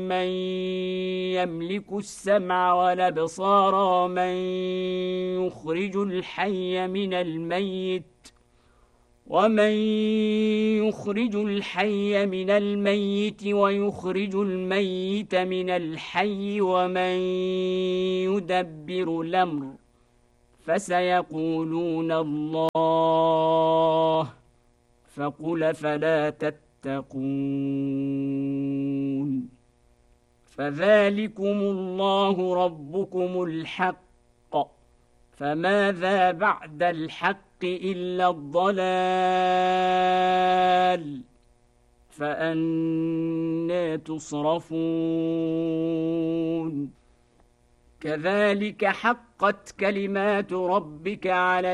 من يملك السمع والأبصار ومن يخرج الحي من الميت ويخرج الميت من الحي ومن يدبر الأمر فسيقولون الله فقل فلا تتقون فذلكم الله ربكم الحق فماذا بعد الحق إلا الضلال فأنى تصرفون كذلك حقت كلمات ربك على